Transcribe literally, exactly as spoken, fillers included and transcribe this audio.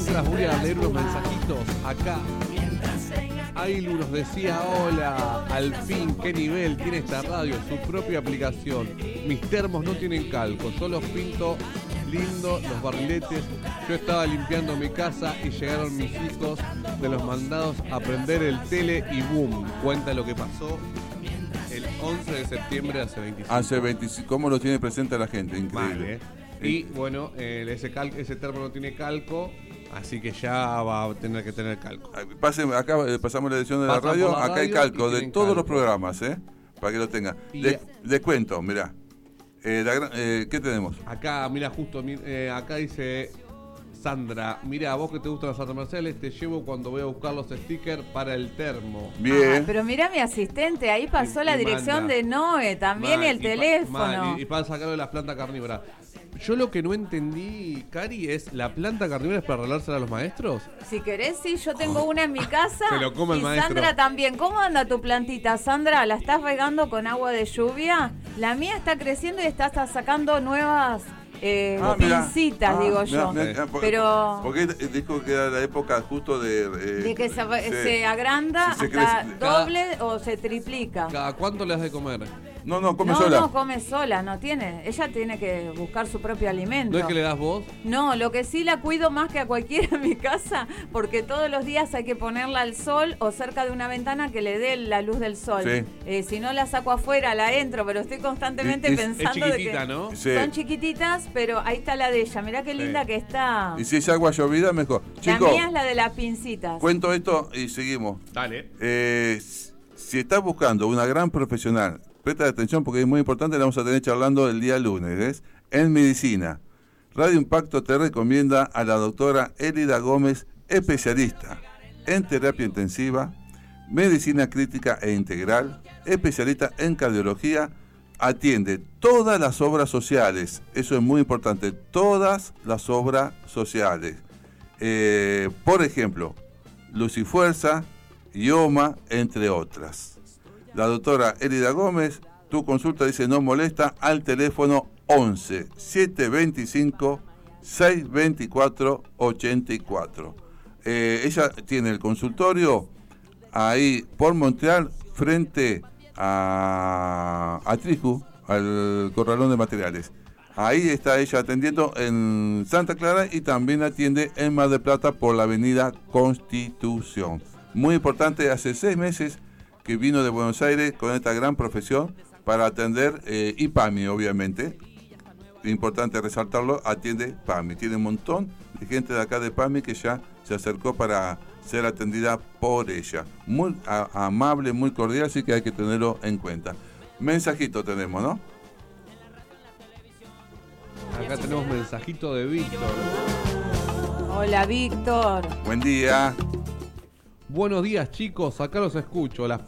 mientras voy a leer unos mensajitos acá. Ailu nos decía, hola, al fin, qué nivel tiene esta radio, su propia aplicación. Mis termos no tienen calco, yo los pinto lindo, los barriletes. Yo estaba limpiando mi casa y llegaron mis hijos de los mandados a prender el tele y boom, cuenta lo que pasó el once de septiembre de hace veinticinco. Hace veinticinco, ¿cómo lo tiene presente la gente? Increíble. Vale, ¿eh? Y bueno, eh, ese, cal, ese termo no tiene calco, así que ya va a tener que tener calco. Pase, acá eh, pasamos la edición de la Pasan radio, por la acá hay radio calco y de todos calco. los programas, ¿eh? Para que lo tengan. Y Les, a- les cuento, mirá. Eh, la gran- eh, ¿Qué tenemos? Acá, mira, justo, mi- eh, acá dice Sandra, mira, a vos que te gustan las artes marciales, te llevo cuando voy a buscar los stickers para el termo. Bien. Ah, pero mirá mi asistente, ahí pasó Y- la y dirección manda. de Noé también Mal, y el pa- teléfono. mal, y, y para sacarlo de las plantas carnívoras. Yo lo que no entendí, Cari, es ¿la planta carnívora es para regalársela a los maestros? Si querés, sí, yo tengo una en mi casa. Se lo come el y maestro. Sandra también. ¿Cómo anda tu plantita, Sandra? ¿La estás regando con agua de lluvia? La mía está creciendo y está hasta sacando nuevas eh, Ah, mirá. pincitas, Ah, digo mirá, yo. mirá, por- Pero Porque dijo que era la época justo de... eh, de que se, sí. se agranda Si se hasta crece- doble o se triplica. ¿Cada cuánto le das de comer? No, no, come no, sola. no, come sola, no tiene. Ella tiene que buscar su propio alimento. ¿No es que le das vos? No, lo que sí la cuido más que a cualquiera en mi casa, porque todos los días hay que ponerla al sol o cerca de una ventana que le dé la luz del sol. Sí. Eh, si no la saco afuera, la entro, pero estoy constantemente Y- y- es pensando Es de chiquitita, que ¿no? Sí. son chiquititas, pero ahí está la de ella. Mirá qué linda Sí. que está. Y si es agua llovida, mejor. La Chicos, mía es la de las pincitas. cuento esto y seguimos. Dale. Eh, s- si estás buscando una gran profesional, presta atención porque es muy importante, la vamos a tener charlando el día lunes, ¿ves? En medicina. Radio Impacto te recomienda a la doctora Elida Gómez, especialista en terapia intensiva, medicina crítica e integral, especialista en cardiología, atiende todas las obras sociales, eso es muy importante, todas las obras sociales. Eh, por ejemplo, Luz y Fuerza, IOMA, entre otras. La doctora Elida Gómez, tu consulta dice no molesta al teléfono once, setecientos veinticinco, seiscientos veinticuatro, ochenta y cuatro. Eh, ella tiene el consultorio ahí por Montreal, frente a, a Triju, al corralón de materiales. Ahí está ella atendiendo en Santa Clara y también atiende en Mar del Plata por la avenida Constitución. Muy importante, hace seis meses que vino de Buenos Aires con esta gran profesión para atender eh, y PAMI, obviamente. Importante resaltarlo, atiende PAMI. Tiene un montón de gente de acá de PAMI que ya se acercó para ser atendida por ella. Muy a, amable, muy cordial, así que hay que tenerlo en cuenta. Mensajito tenemos, ¿no? Acá tenemos mensajito de Víctor. Hola, Víctor. Buen día. Buenos días, chicos, acá los escucho. Las